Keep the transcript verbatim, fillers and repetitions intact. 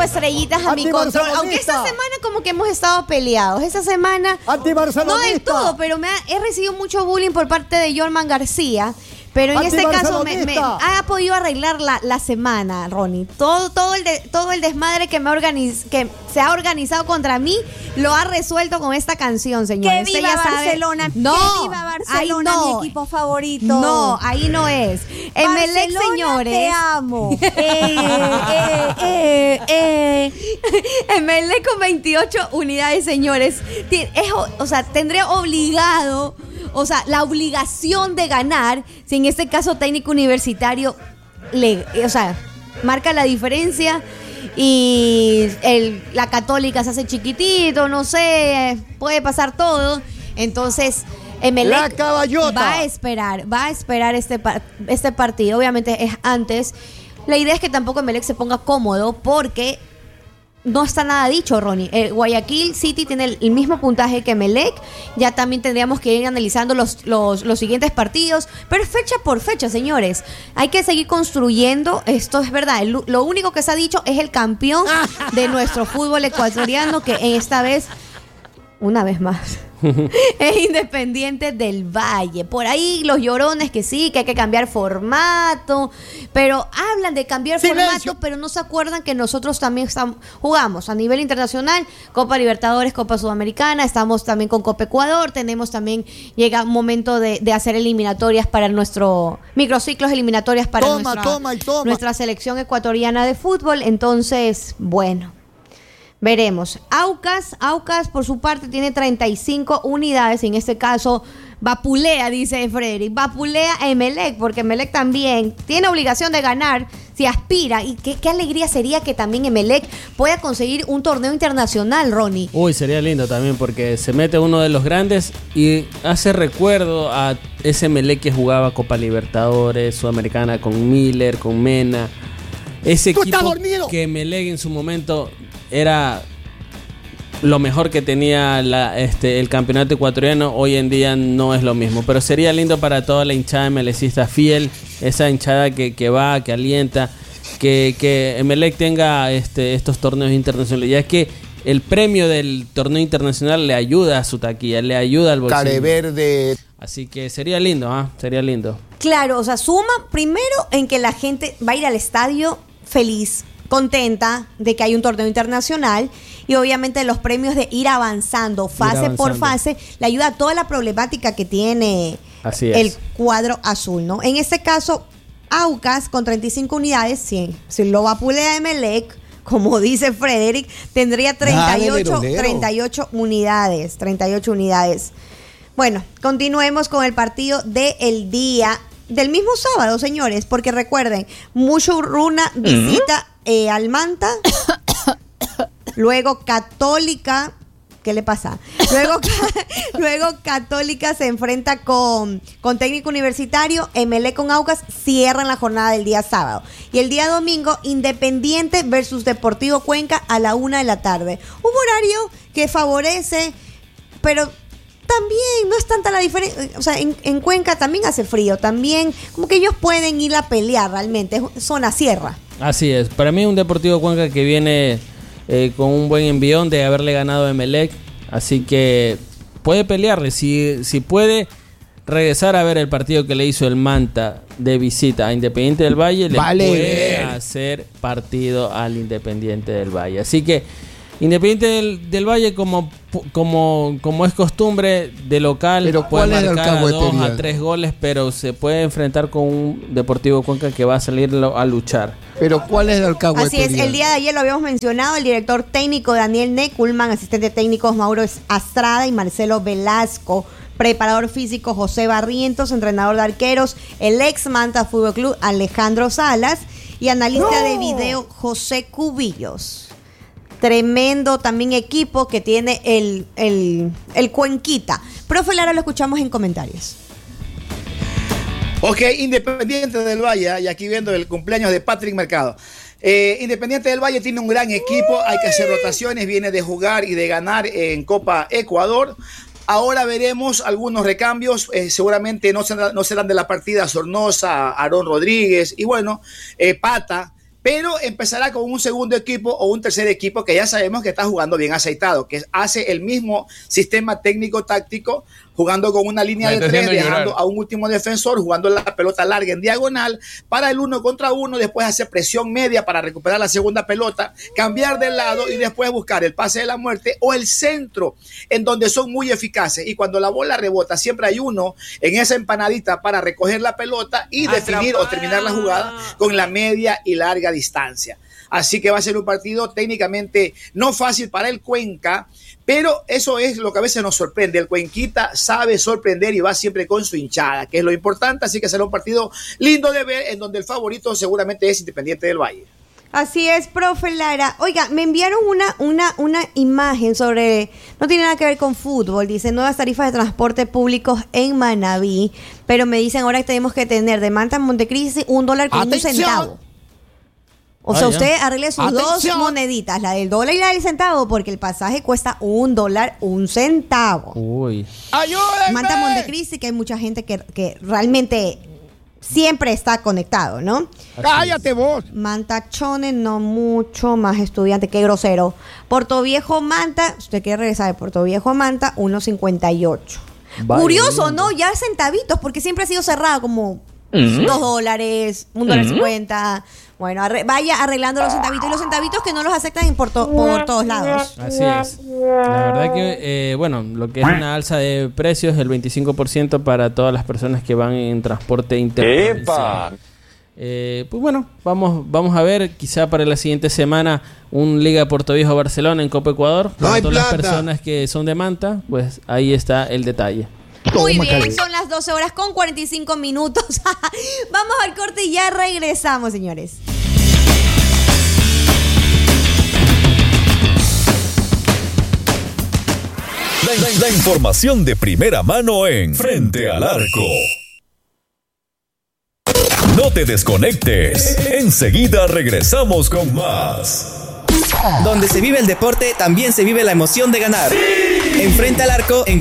estrellitas a mi control. Aunque esta semana como que hemos estado peleados. Esta semana, no del todo, pero me ha, he recibido mucho bullying por parte de Jorman García. Pero en este caso me, me ha podido arreglar la, la semana, Ronnie. Todo, todo, el de, todo el desmadre que, me organiz, que se ha organizado contra mí lo ha resuelto con esta canción, señores. ¡Que viva Barcelona! No, ¡Que viva Barcelona, no, mi equipo favorito! No, ahí no es. Emelec, señores. Te amo. eh, eh, eh, eh. Emelec con veintiocho unidades, señores. Es, o sea, tendría obligado... O sea, la obligación de ganar, si en este caso técnico universitario, le, o sea, marca la diferencia y el, la Católica se hace chiquitito, no sé, puede pasar todo. Entonces, Emelec va a esperar, va a esperar este, este partido. Obviamente es antes. La idea es que tampoco Emelec se ponga cómodo porque... No está nada dicho, Ronnie. El Guayaquil City tiene el, el mismo puntaje que Emelec. Ya también tendríamos que ir analizando los, los, los siguientes partidos. Pero es fecha por fecha, señores. Hay que seguir construyendo. Esto es verdad. El, lo único que se ha dicho es el campeón de nuestro fútbol ecuatoriano, que en esta vez, una vez más, es Independiente del Valle. Por ahí los llorones que sí, que hay que cambiar formato, pero hablan de cambiar Silencio. formato, pero no se acuerdan que nosotros también estamos, jugamos a nivel internacional, Copa Libertadores, Copa Sudamericana, estamos también con Copa Ecuador, tenemos también, llega un momento de, de hacer eliminatorias para nuestro, microciclos eliminatorias para toma, nuestra, toma y toma. nuestra selección ecuatoriana de fútbol. Entonces, bueno, veremos. Aucas, Aucas por su parte tiene treinta y cinco unidades. En este caso, vapulea, dice Frederick. Vapulea a Emelec, porque Emelec también tiene obligación de ganar si aspira. Y qué, qué alegría sería que también Emelec pueda conseguir un torneo internacional, Ronnie. Uy, sería lindo también, porque se mete uno de los grandes y hace recuerdo a ese Emelec que jugaba Copa Libertadores, Sudamericana, con Miller, con Mena. Ese equipo que Emelec en su momento era lo mejor que tenía la, este, el campeonato ecuatoriano. Hoy en día no es lo mismo, pero sería lindo para toda la hinchada emelecista fiel, esa hinchada que, que va, que alienta, que, que Emelec tenga este, estos torneos internacionales, ya que el premio del torneo internacional le ayuda a su taquilla, le ayuda al bolsillo. Careverde. Así que sería lindo, ¿ah? ¿eh? Sería lindo. Claro, o sea, suma primero en que la gente va a ir al estadio feliz, contenta de que hay un torneo internacional, y obviamente los premios de ir avanzando fase ir avanzando. por fase le ayuda a toda la problemática que tiene el cuadro azul, ¿no? En este caso, Aucas con treinta y cinco unidades, si, si lo vapulea Emelec, como dice Frederick, tendría treinta y ocho, Dale, treinta y ocho unidades, treinta y ocho unidades. Bueno, continuemos con el partido del día del mismo sábado, señores, porque recuerden, Mushurruna visita eh, al Manta, luego Católica, ¿qué le pasa? Luego, luego Católica se enfrenta con, con Técnico Universitario, Emelec con Aucas, cierran la jornada del día sábado. Y el día domingo, Independiente versus Deportivo Cuenca a la una de la tarde. Un horario que favorece, pero también no es tanta la diferencia. O sea, en, en Cuenca también hace frío, también como que ellos pueden ir a pelear realmente, es zona sierra. Así es, para mí un Deportivo Cuenca que viene eh, con un buen envión de haberle ganado a Emelec, así que puede pelearle, si, si puede regresar a ver el partido que le hizo el Manta de visita a Independiente del Valle, le vale puede ver. hacer partido al Independiente del Valle, así que Independiente del, del Valle, como, como, como es costumbre de local, pero puede marcar a dos a tres goles, pero se puede enfrentar con un Deportivo Cuenca que va a salir a luchar. Pero ¿cuál es el alcahuetería? Así es, el día de ayer lo habíamos mencionado, el director técnico Daniel Neckulman, asistente técnicos Mauro Astrada y Marcelo Velasco, preparador físico José Barrientos, entrenador de arqueros, el ex Manta Fútbol Club Alejandro Salas y analista no. de video José Cubillos. Tremendo también equipo que tiene el, el, el Cuenquita. Profe Lara, lo escuchamos en comentarios. Ok, Independiente del Valle, y aquí viendo el cumpleaños de Patrick Mercado. Eh, Independiente del Valle tiene un gran equipo, hay que hacer rotaciones, viene de jugar y de ganar en Copa Ecuador. Ahora veremos algunos recambios, eh, seguramente no serán, no serán de la partida Sornosa, Aarón Rodríguez y bueno, eh, Pata. pero empezará con un segundo equipo o un tercer equipo que ya sabemos que está jugando bien aceitado, que hace el mismo sistema técnico-táctico, jugando con una línea de tres, dejando llorar a un último defensor, jugando la pelota larga en diagonal para el uno contra uno, después hacer presión media para recuperar la segunda pelota, cambiar de lado y después buscar el pase de la muerte o el centro, en donde son muy eficaces. Y cuando la bola rebota, siempre hay uno en esa empanadita para recoger la pelota y definir o terminar la jugada con la media y larga distancia. Así que va a ser un partido técnicamente no fácil para el Cuenca, pero eso es lo que a veces nos sorprende. El Cuenquita sabe sorprender y va siempre con su hinchada, que es lo importante. Así que será un partido lindo de ver, en donde el favorito seguramente es Independiente del Valle. Así es, profe Lara. Oiga, me enviaron una, una, una imagen sobre, no tiene nada que ver con fútbol, dice nuevas tarifas de transporte públicos en Manabí, pero me dicen ahora que tenemos que tener de Manta a Montecristi un dólar con ¡Atención! un centavo. O sea, ah, usted arregle sus ¡Atención! Dos moneditas, la del dólar y la del centavo, porque el pasaje cuesta un dólar, un centavo. Uy. ¡Ayúdenme! Manta a Montecristi, que hay mucha gente que, que realmente siempre está conectado, ¿no? ¡Cállate vos! Manta Chone, no mucho más estudiante, qué grosero. Puerto Viejo Manta, si usted quiere regresar de Puerto Viejo a Manta, uno cincuenta y ocho. Vale, curioso, ¿no? Ya centavitos, porque siempre ha sido cerrado como uh-huh. dos dólares, un dólar uh-huh. cincuenta. Bueno, arre- vaya arreglando los centavitos y los centavitos que no los aceptan por, to- por todos lados. Así es. La verdad que, eh, bueno, lo que es una alza de precios, el veinticinco por ciento para todas las personas que van en transporte interprovincial. Eh, pues bueno, vamos, vamos a ver, quizá para la siguiente semana, un Liga Puerto Viejo Barcelona en Copa Ecuador. Para no todas plata. Las personas que son de Manta, pues ahí está el detalle. Muy bien, son las doce horas con cuarenta y cinco minutos. Vamos al corte y ya regresamos, señores. La, la, la información de primera mano en Frente al Arco. No te desconectes. Enseguida regresamos con más. Donde se vive el deporte, también se vive la emoción de ganar. ¡Sí! En Frente al Arco, en